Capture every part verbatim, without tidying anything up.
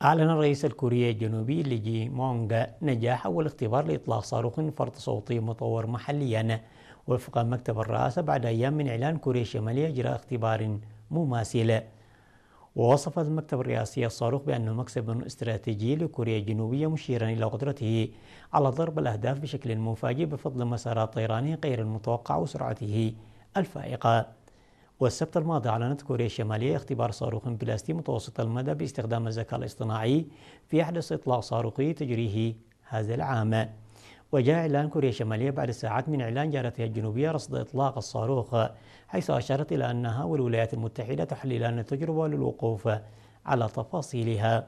أعلن الرئيس الكوري الجنوبي لي جي مونغ نجاح أول اختبار لإطلاق صاروخ فرد صوتي مطور محليا وفق مكتب الرئاسة بعد أيام من إعلان كوريا الشمالية إجراء اختبار مماثل. ووصف المكتب الرئاسي الصاروخ بأنه مكسب استراتيجي لكوريا الجنوبية، مشيرا إلى قدرته على ضرب الأهداف بشكل مفاجئ بفضل مسارات طيرانه غير المتوقع وسرعته الفائقة. والسبت الماضي أعلنت كوريا الشمالية اختبار صاروخ بلاستي متوسط المدى باستخدام الذكاء الاصطناعي في أحدث إطلاق صاروخي تجريه هذا العام. وجاء إعلان كوريا الشمالية بعد ساعات من إعلان جارتها الجنوبية رصد إطلاق الصاروخ، حيث أشارت إلى أنها والولايات المتحدة تحللان التجربة للوقوف على تفاصيلها.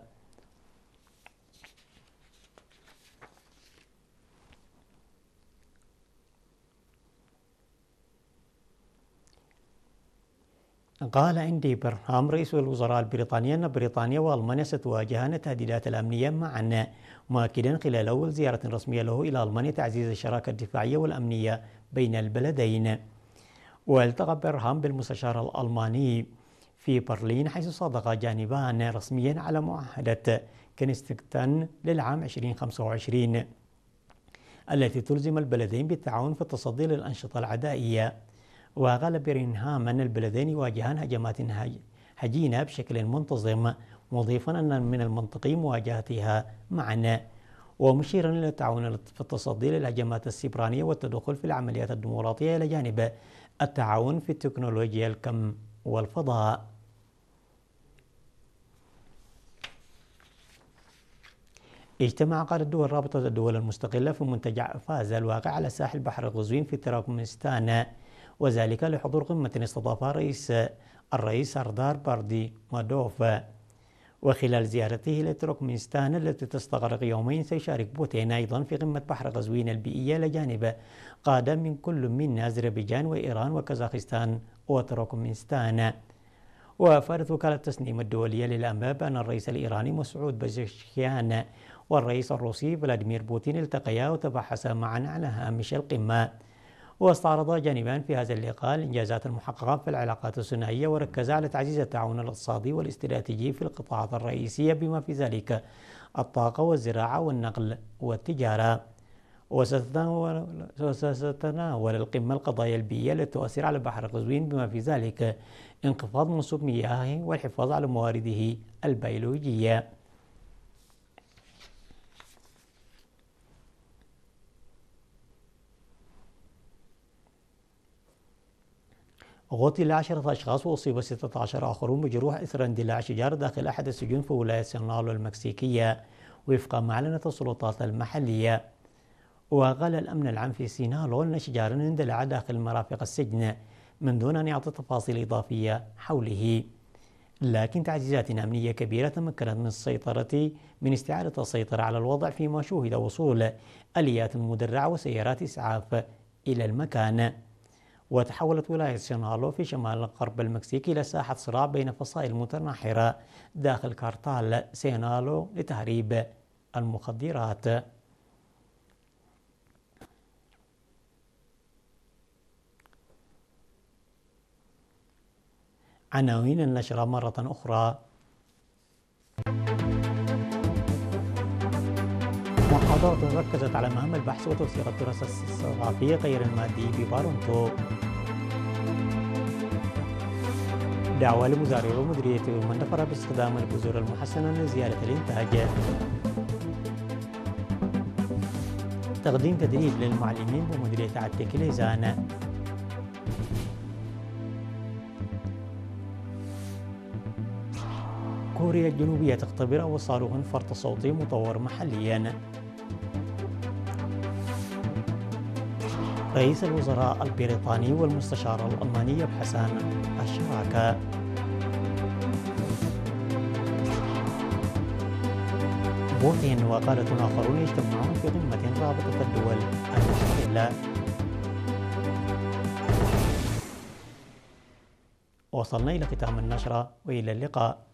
قال إندي برهام رئيس الوزراء البريطاني أن بريطانيا وألمانيا ستواجهان التهديدات الأمنية معا، مؤكدا خلال أول زيارة رسمية له إلى ألمانيا تعزيز الشراكة الدفاعية والأمنية بين البلدين. والتقى برهام بالمستشار الألماني في برلين، حيث صادق جانبان رسميا على معاهدة كنستكتن للعام ألفين وخمسة وعشرين التي تلزم البلدين بالتعاون في التصدي للأنشطة العدائية. وقال برينهام أن البلدين يواجهان هجمات هجينة بشكل منتظم، مضيفا أن من المنطقي مواجهتها معا، ومشيرا إلى التعاون في التصدي للهجمات السيبرانية والتدخل في العمليات الديمقراطية إلى جانب التعاون في التكنولوجيا الكم والفضاء. اجتمع قادة دول رابطة الدول المستقلة في منتجع فازا الواقع على ساحل بحر قزوين في تركمانستان، وذلك لحضور قمة استضافها رئيس الرئيس سردار باردي مادوف. وخلال زيارته لتركمانستان التي تستغرق يومين، سيشارك بوتين أيضا في قمة بحر قزوين البيئية لجانب قادة من كل من أذربيجان وإيران وكازاخستان وتركمانستان. وأفادت وكالة التسنيم الدولية للأنباء بأن الرئيس الإيراني مسعود بزشكيان والرئيس الروسي فلاديمير بوتين التقيا وتباحثا معا على هامش القمة. واستعرض جانبان في هذا اللقاء الإنجازات المحققة في العلاقات الثنائية، وركز على تعزيز التعاون الاقتصادي والاستراتيجي في القطاعات الرئيسية بما في ذلك الطاقة والزراعة والنقل والتجارة. وستتناول القمة القضايا البيئية التي تؤثر على بحر قزوين بما في ذلك انخفاض منسوب مياهه والحفاظ على موارده البيولوجية. قتل عشرة أشخاص وأصيب ستة عشر آخرون بجروح إثر اندلاع شجار داخل أحد السجون في ولاية سينالو المكسيكية وفق ما أعلنت السلطات المحلية. وقال الأمن العام في سينالو أن شجارا اندلع داخل مرافق السجن من دون أن يعطي تفاصيل إضافية حوله، لكن تعزيزات أمنية كبيرة تمكنت من السيطرة من استعادة السيطرة على الوضع، فيما شوهد وصول آليات مدرعة وسيارات إسعاف إلى المكان. وتحولت ولاية سينالو في شمال الغرب المكسيكي إلى ساحة صراع بين فصائل متناحرة داخل كارتال سينالو لتهريب المخدرات. عناوين النشرة مرة أخرى. محاضرة ركزت على مهام البحث وتوثيق التراث الثقافي غير المادي ببارونتو. دعوة لمزارعي ومديرية المنطقة باستخدام البذور المحسنة لزيادة الإنتاج. تقديم تدريب للمعلمين بمديرية عتيك ليزان. كوريا الجنوبية تختبر أول صاروخ فرط صوتي مطور محليا. رئيس الوزراء البريطاني والمستشار الألماني يبحثان الشراكة. بوتين وقادة آخرون يجتمعون في قمة رابطة الدول المستقلة. وصلنا إلى ختام النشرة وإلى اللقاء.